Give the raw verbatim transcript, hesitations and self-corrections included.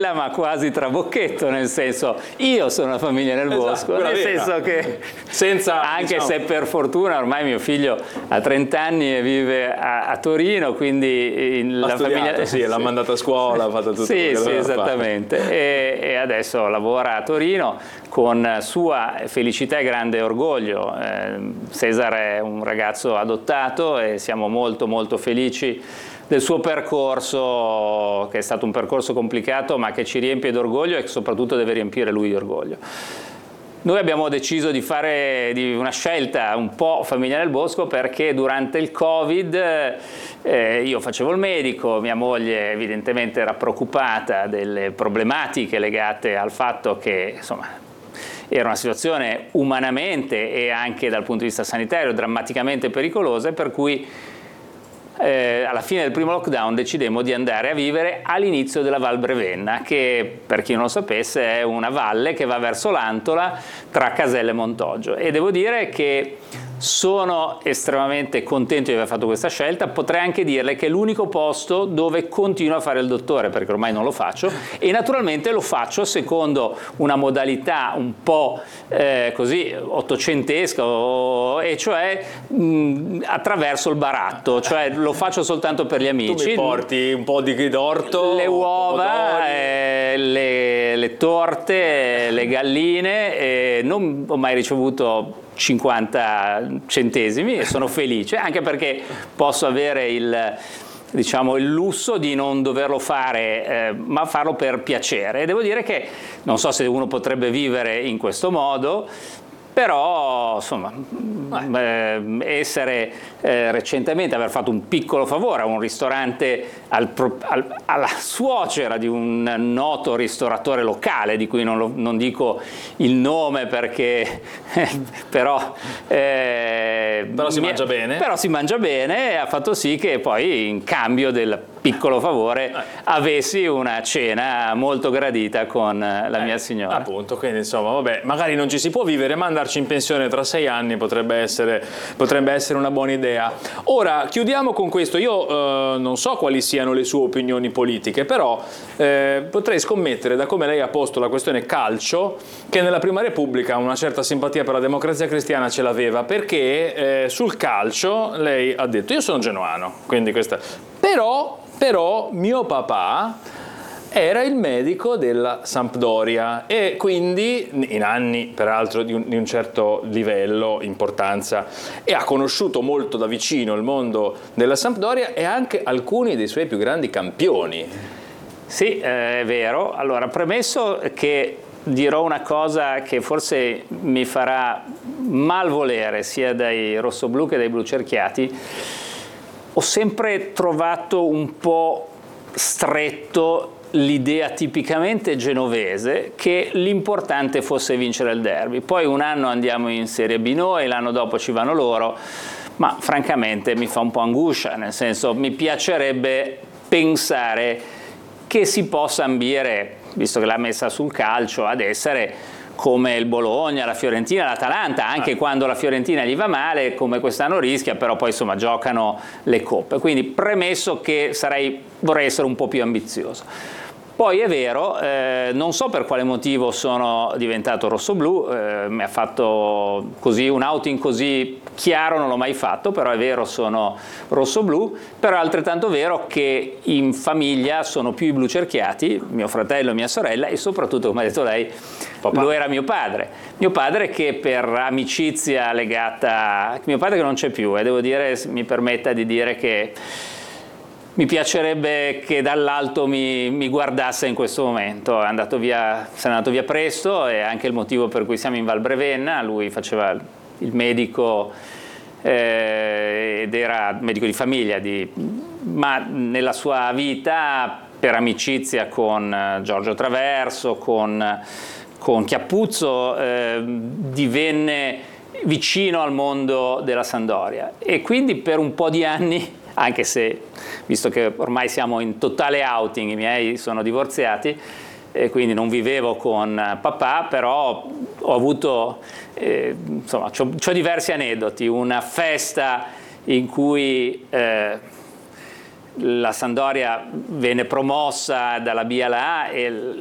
ma quasi trabocchetto, nel senso, io sono una famiglia nel esatto, bosco, nel vera. senso che senza, anche diciamo... se per fortuna ormai mio figlio ha trenta anni e vive a, a Torino, quindi in, la studiato, famiglia sì, l'ha mandato a scuola, ha fatto tutto sì, quello sì, che esattamente e, e adesso lavora a Torino con sua felicità e grande orgoglio. eh, Cesare è un ragazzo adottato e siamo molto molto felici del suo percorso, che è stato un percorso complicato ma che ci riempie d'orgoglio e che soprattutto deve riempire lui di orgoglio. Noi abbiamo deciso di fare di una scelta un po' famiglia nel bosco perché durante il Covid eh, io facevo il medico, mia moglie evidentemente era preoccupata delle problematiche legate al fatto che insomma era una situazione umanamente e anche dal punto di vista sanitario drammaticamente pericolosa, per cui Eh, alla fine del primo lockdown decidemmo di andare a vivere all'inizio della Val Brevenna, che per chi non lo sapesse è una valle che va verso l'Antola tra Caselle e Montoggio, e devo dire che sono estremamente contento di aver fatto questa scelta. Potrei anche dirle che è l'unico posto dove continuo a fare il dottore, perché ormai non lo faccio, e naturalmente lo faccio secondo una modalità un po' eh, così ottocentesca, e cioè mh, attraverso il baratto, cioè lo faccio soltanto per gli amici. Tu mi porti un po' di d'orto, le uova, eh, le, le torte, le galline, e non ho mai ricevuto cinquanta centesimi e sono felice, anche perché posso avere il, diciamo, il lusso di non doverlo fare, eh, ma farlo per piacere. E devo dire che non so se uno potrebbe vivere in questo modo, però insomma eh, essere eh, recentemente aver fatto un piccolo favore a un ristorante, al, al, alla suocera di un noto ristoratore locale di cui non, lo, non dico il nome perché eh, però eh, però si mi, mangia bene però si mangia bene, e ha fatto sì che poi in cambio del piccolo favore eh. avessi una cena molto gradita con la eh, mia signora. Appunto, quindi insomma, vabbè, magari non ci si può vivere, ma andarci in pensione tra sei anni potrebbe essere, potrebbe essere una buona idea. Ora, chiudiamo con questo. Io eh, non so quali siano le sue opinioni politiche, però eh, potrei scommettere, da come lei ha posto la questione calcio, che nella Prima Repubblica una certa simpatia per la Democrazia Cristiana ce l'aveva, perché eh, sul calcio lei ha detto: io sono genuano, quindi questa... però Però mio papà era il medico della Sampdoria e quindi in anni peraltro di un, di un certo livello, importanza, e ha conosciuto molto da vicino il mondo della Sampdoria e anche alcuni dei suoi più grandi campioni. Sì, eh, è vero. Allora, premesso che dirò una cosa che forse mi farà malvolere sia dai rossoblù che dai blucerchiati, ho sempre trovato un po' stretto l'idea tipicamente genovese che l'importante fosse vincere il derby. Poi un anno andiamo in Serie B noi, l'anno dopo ci vanno loro, ma francamente mi fa un po' angoscia, nel senso mi piacerebbe pensare che si possa ambire, visto che l'ha messa sul calcio, ad essere come il Bologna, la Fiorentina, l'Atalanta, anche ah. quando la Fiorentina gli va male, come quest'anno rischia, però poi insomma giocano le coppe. Quindi premesso che sarei, vorrei essere un po' più ambizioso. Poi è vero, eh, non so per quale motivo sono diventato rossoblù, eh, mi ha fatto così un outing così chiaro, non l'ho mai fatto, però è vero, sono rossoblù. Però è altrettanto vero che in famiglia sono più i blucerchiati, mio fratello e mia sorella, e soprattutto, come ha detto lei, papà. Lo era mio padre. Mio padre che per amicizia legata, mio padre che non c'è più, e devo dire, mi permetta di dire che mi piacerebbe che dall'alto mi, mi guardasse in questo momento. È andato via, se n'è andato via presto, e anche il motivo per cui siamo in Val Brevenna. Lui faceva il medico eh, ed era medico di famiglia, di, ma nella sua vita per amicizia con Giorgio Traverso, con, con Chiappuzzo, eh, divenne vicino al mondo della Sampdoria, e quindi per un po' di anni, anche se, visto che ormai siamo in totale outing, i miei sono divorziati e quindi non vivevo con papà, però ho avuto, eh, insomma, c'ho, c'ho diversi aneddoti. Una festa in cui eh, la Sampdoria venne promossa dalla B alla A e